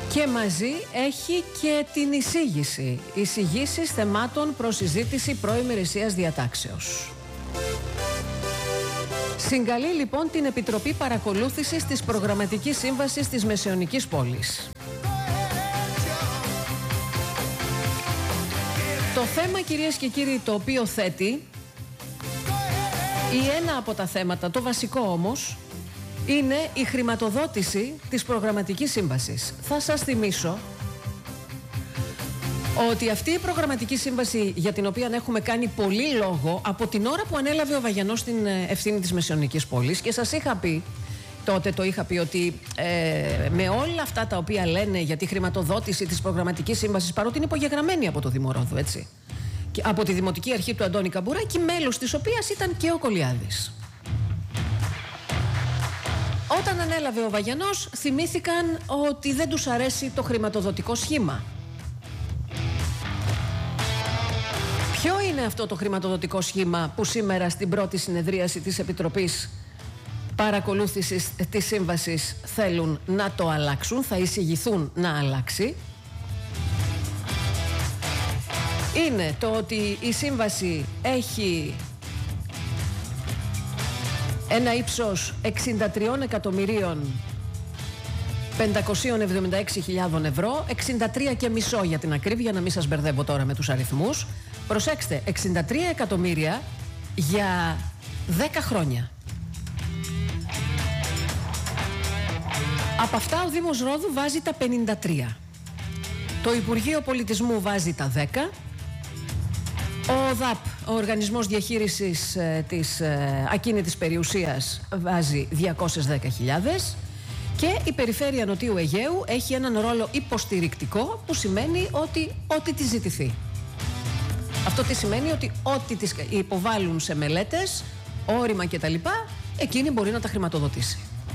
Και μαζί έχει και την εισήγηση. Εισηγήσεις θεμάτων προς συζήτηση προημερησίας διατάξεως. Συγκαλεί λοιπόν την Επιτροπή Παρακολούθησης της Προγραμματικής Σύμβασης της Μεσαιωνικής Πόλης. Το θέμα, κυρίες και κύριοι, το οποίο θέτει, ή ένα από τα θέματα, το βασικό όμως, είναι η χρηματοδότηση της Προγραμματικής Σύμβασης. Θα σας θυμίσω ότι αυτή η Προγραμματική Σύμβαση, για την οποία έχουμε κάνει πολύ λόγο από την ώρα που ανέλαβε ο Βαγιανός την ευθύνη της Μεσαιωνικής Πόλης, και σας είχα πει, τότε το είχα πει, ότι με όλα αυτά τα οποία λένε για τη χρηματοδότηση της Προγραμματικής Σύμβασης, παρότι είναι υπογεγραμμένη από το Δημορόδο, έτσι, και από τη Δημοτική Αρχή του Αντώνη Καμπουράκη, μέλος της οποίας ήταν και ο Κολιάδης. Όταν ανέλαβε ο Βαγιανός, θυμήθηκαν ότι δεν τους αρέσει το χρηματοδοτικό σχήμα. Ποιο είναι αυτό το χρηματοδοτικό σχήμα που σήμερα στην πρώτη συνεδρίαση της Επιτροπής Παρακολούθησης της Σύμβασης θέλουν να το αλλάξουν, θα εισηγηθούν να αλλάξει? Είναι το ότι η Σύμβαση έχει ένα ύψος 63.576.000 ευρώ, 63,5 για την ακρίβεια, να μην σας μπερδεύω τώρα με τους αριθμούς. Προσέξτε, 63 εκατομμύρια για 10 χρόνια. Από αυτά ο Δήμος Ρόδου βάζει τα 53. Το Υπουργείο Πολιτισμού βάζει τα 10. Ο ΟΔΑΠ, ο Οργανισμός Διαχείρισης της Ακίνητης Περιουσίας, βάζει 210.000 και η Περιφέρεια Νοτιού Αιγαίου έχει έναν ρόλο υποστηρικτικό, που σημαίνει ότι ό,τι της ζητηθεί. Αυτό τι σημαίνει? Ότι ό,τι τις υποβάλλουν σε μελέτες, όρημα κτλ, εκείνη μπορεί να τα χρηματοδοτήσει.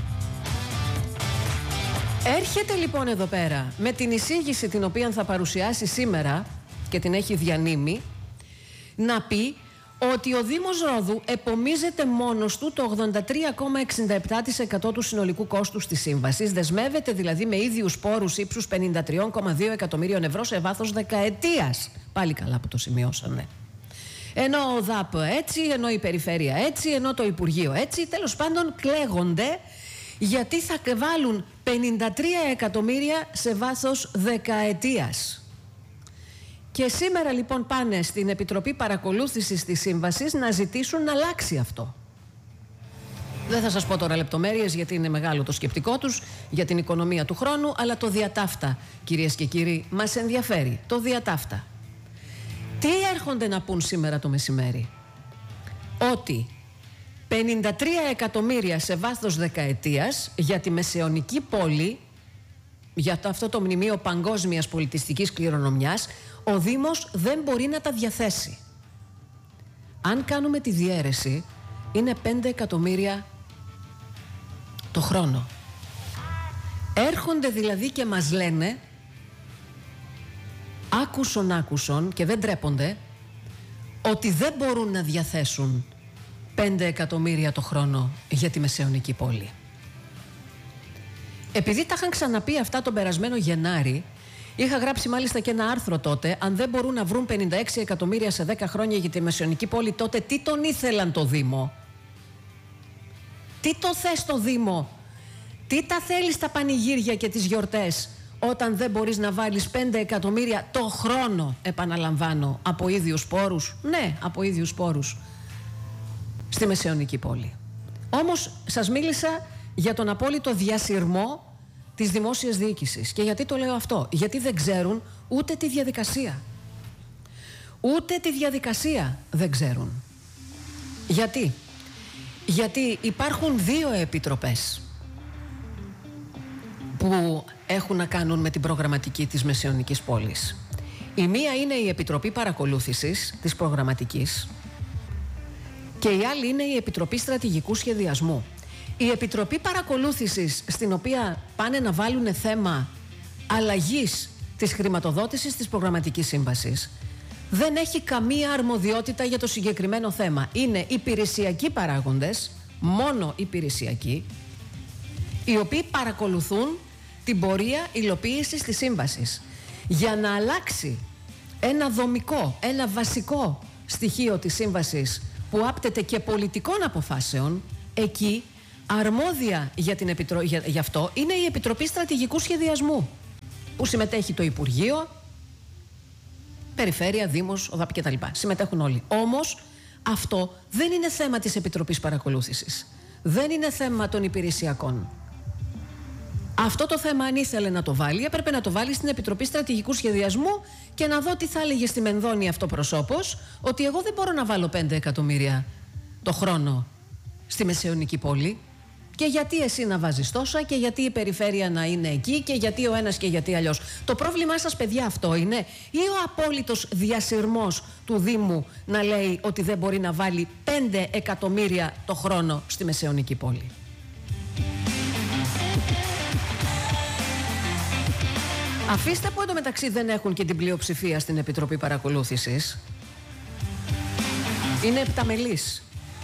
Έρχεται λοιπόν εδώ πέρα με την εισήγηση την οποία θα παρουσιάσει σήμερα και την έχει διανύμει, να πει ότι ο Δήμος Ρόδου επομίζεται μόνος του το 83,67% του συνολικού κόστους της σύμβασης, δεσμεύεται δηλαδή με ίδιους πόρους ύψους 53,2 εκατομμύριων ευρώ σε βάθος δεκαετίας. Πάλι καλά που το σημειώσανε. Ενώ ο ΔΑΠ έτσι, ενώ η Περιφέρεια έτσι, ενώ το Υπουργείο έτσι, τέλος πάντων κλαίγονται γιατί θα βάλουν 53 εκατομμύρια σε βάθος δεκαετίας. Και σήμερα λοιπόν πάνε στην Επιτροπή Παρακολούθησης της Σύμβασης να ζητήσουν να αλλάξει αυτό. Δεν θα σας πω τώρα λεπτομέρειες, γιατί είναι μεγάλο το σκεπτικό τους για την οικονομία του χρόνου, αλλά το διατάφτα, κυρίες και κύριοι, μας ενδιαφέρει. Το διατάφτα. Τι έρχονται να πούν σήμερα το μεσημέρι? Ότι 53 εκατομμύρια σε βάθος δεκαετίας για τη Μεσαιωνική Πόλη, για αυτό το μνημείο παγκόσμιας πολιτιστικής κληρονομιάς, ο Δήμος δεν μπορεί να τα διαθέσει. Αν κάνουμε τη διαίρεση, είναι 5 εκατομμύρια το χρόνο. Έρχονται δηλαδή και μας λένε, άκουσον και δεν τρέπονται, ότι δεν μπορούν να διαθέσουν 5 εκατομμύρια το χρόνο για τη Μεσαιωνική Πόλη. Επειδή τα είχαν ξαναπεί αυτά τον περασμένο Γενάρη, είχα γράψει μάλιστα και ένα άρθρο τότε, αν δεν μπορούν να βρουν 56 εκατομμύρια σε 10 χρόνια για τη Μεσαιωνική Πόλη, τότε τι τον ήθελαν το Δήμο? Τι το θες το Δήμο? Τι τα θέλεις στα πανηγύρια και τις γιορτές, όταν δεν μπορείς να βάλεις 5 εκατομμύρια το χρόνο, επαναλαμβάνω, από ίδιους πόρους? Ναι, από ίδιους πόρους στη Μεσαιωνική Πόλη. Όμως σας μίλησα για τον απόλυτο διασυρμό της δημόσιας διοίκησης. Και γιατί το λέω αυτό? Γιατί δεν ξέρουν ούτε τη διαδικασία. Ούτε τη διαδικασία δεν ξέρουν. Γιατί? Γιατί υπάρχουν δύο επιτροπές που έχουν να κάνουν με την προγραμματική της Μεσαιωνικής Πόλης. Η μία είναι η Επιτροπή Παρακολούθησης της Προγραμματικής και η άλλη είναι η Επιτροπή Στρατηγικού Σχεδιασμού. Η Επιτροπή Παρακολούθησης, στην οποία πάνε να βάλουν θέμα αλλαγής της χρηματοδότησης της Προγραμματικής Σύμβασης, δεν έχει καμία αρμοδιότητα για το συγκεκριμένο θέμα. Είναι υπηρεσιακοί παράγοντες, μόνο υπηρεσιακοί, οι οποίοι παρακολουθούν την πορεία υλοποίησης της σύμβασης. Για να αλλάξει ένα δομικό, ένα βασικό στοιχείο της σύμβασης που άπτεται και πολιτικών αποφάσεων, εκεί αρμόδια για αυτό είναι η Επιτροπή Στρατηγικού Σχεδιασμού, που συμμετέχει το Υπουργείο, Περιφέρεια, Δήμος, ΟΔΑΠ κτλ. Συμμετέχουν όλοι. Όμως αυτό δεν είναι θέμα της Επιτροπής Παρακολούθησης. Δεν είναι θέμα των υπηρεσιακών. Αυτό το θέμα, αν ήθελε να το βάλει, έπρεπε να το βάλει στην Επιτροπή Στρατηγικού Σχεδιασμού και να δω τι θα έλεγε στη Μενδώνη αυτό προσώπος, ότι εγώ δεν μπορώ να βάλω 5 εκατομμύρια το χρόνο στη Μεσαιωνική πόλη. Και γιατί εσύ να βάζεις τόσα, και γιατί η περιφέρεια να είναι εκεί, και γιατί ο ένας και γιατί αλλιώς. Το πρόβλημά σας, παιδιά, αυτό είναι, ή ο απόλυτος διασυρμός του Δήμου να λέει ότι δεν μπορεί να βάλει 5 εκατομμύρια το χρόνο στη Μεσαιωνική πόλη? Αφήστε που εντωμεταξύ δεν έχουν και την πλειοψηφία στην Επιτροπή Παρακολούθησης. Είναι επταμελής.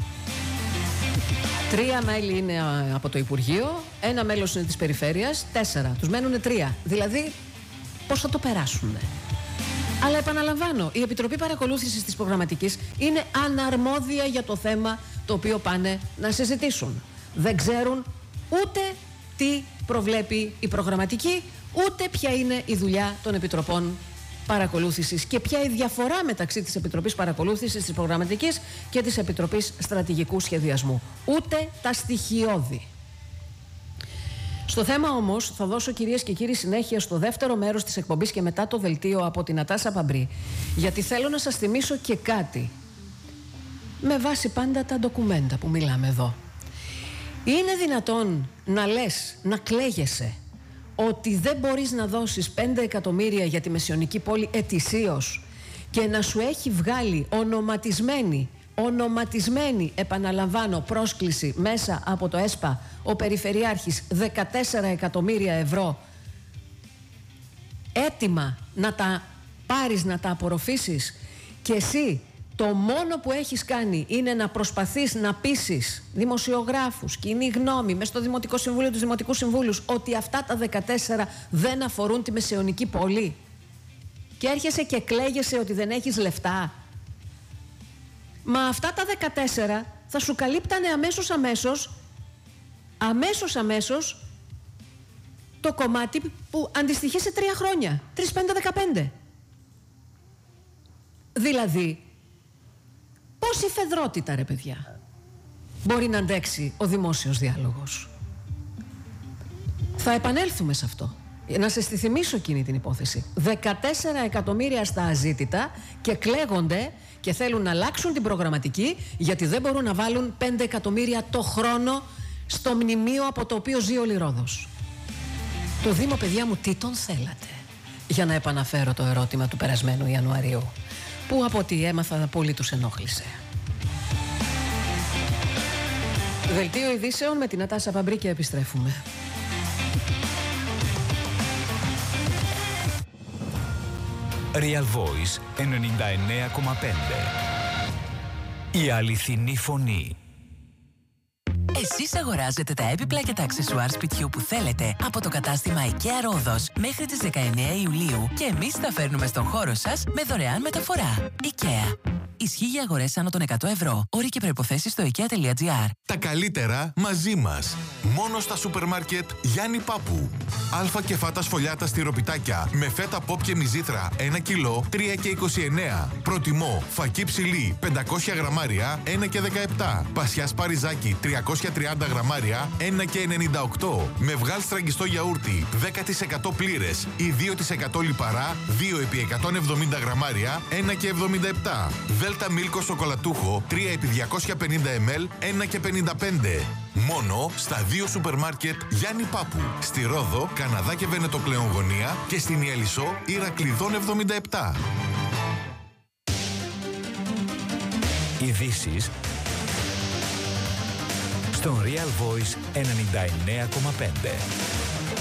3 μέλη είναι από το Υπουργείο, 1 μέλος είναι της Περιφέρειας, 4. Τους μένουν 3. Δηλαδή, πώς θα το περάσουν? Αλλά επαναλαμβάνω, η Επιτροπή Παρακολούθησης της Προγραμματικής είναι αναρμόδια για το θέμα το οποίο πάνε να συζητήσουν. Δεν ξέρουν ούτε τι προβλέπει η Προγραμματική, ούτε ποια είναι η δουλειά των Επιτροπών Παρακολούθησης και ποια η διαφορά μεταξύ της Επιτροπής Παρακολούθησης της Προγραμματικής και της Επιτροπής Στρατηγικού Σχεδιασμού. Ούτε τα στοιχειώδη. Στο θέμα όμως θα δώσω, κυρίες και κύριοι, συνέχεια στο δεύτερο μέρος της εκπομπής και μετά το δελτίο από την Νατάσα Παμπρή, γιατί θέλω να σας θυμίσω και κάτι με βάση πάντα τα ντοκουμέντα που μιλάμε εδώ. Είναι δυνατόν να λες, να κλαίγεσαι ότι δεν μπορείς να δώσεις 5 εκατομμύρια για τη Μεσαιωνική πόλη ετησίως και να σου έχει βγάλει ονοματισμένη, επαναλαμβάνω, πρόσκληση μέσα από το ΕΣΠΑ ο Περιφερειάρχης 14 εκατομμύρια ευρώ έτοιμα να τα πάρεις, να τα απορροφήσεις, και εσύ το μόνο που έχεις κάνει είναι να προσπαθείς να πείσεις δημοσιογράφους, κοινή γνώμη, μες στο Δημοτικό Συμβούλιο, τους Δημοτικούς Συμβούλους, ότι αυτά τα 14 δεν αφορούν τη Μεσαιωνική πόλη, και έρχεσαι και κλαίγεσαι ότι δεν έχεις λεφτά. Μα αυτά τα 14 θα σου καλύπτανε αμέσως το κομμάτι που αντιστοιχεί σε 3 χρόνια, 3, 5, 15. Δηλαδή, πόση φεδρότητα, ρε παιδιά, μπορεί να αντέξει ο δημόσιος διάλογος? Θα επανέλθουμε σε αυτό. Να σας τη θυμίσω εκείνη την υπόθεση. 14 εκατομμύρια στα αζήτητα και κλαίγονται και θέλουν να αλλάξουν την προγραμματική γιατί δεν μπορούν να βάλουν 5 εκατομμύρια το χρόνο στο μνημείο από το οποίο ζει όλη η Ρόδος. Το Δήμο, παιδιά μου, τι τον θέλατε? Για να επαναφέρω το ερώτημα του περασμένου Ιανουαρίου, που από ό,τι έμαθα πολύ τους ενόχλησε. Δελτίο ειδήσεων με την Νατάσα Παμπρή και επιστρέφουμε. Real Voice 99,5. Η αληθινή φωνή. Εσείς αγοράζετε τα έπιπλα και τα αξεσουάρ σπιτιού που θέλετε από το κατάστημα IKEA Ρόδος μέχρι τις 19 Ιουλίου και εμείς τα φέρνουμε στον χώρο σας με δωρεάν μεταφορά. IKEA. Ισχύει για αγορές άνω των 100 ευρώ. Όροι και προϋποθέσεις στο ikea.gr. Τα καλύτερα μαζί μας. Μόνο στα σούπερ μάρκετ Γιάννη Πάπου. Αλφα και φάτα σφολιάτα στυροπιτάκια με φέτα ποπ και μυζήθρα 1 κιλό 3,29. Προτιμό φακί ψηλή 500 γραμμάρια 1,17. Πασιά σπαριζάκι 330 γραμμάρια 1,98. Με βγάλ στραγγιστό γιαούρτι 10% πλήρες ή 2% λιπαρά 2x170 γραμμάρια 1,77. Δέλτα μίλκο σοκολατούχο 3x250 ml 1,55. Μόνο στα 2 σούπερ μάρκετ Γιάννη Πάπου. Στη Ρόδο, Καναδά και Βενετοκλέον γωνία και στην Ιελισσό Ηρακλειδών 77. Ειδήσεις στον Real Voice 99,5.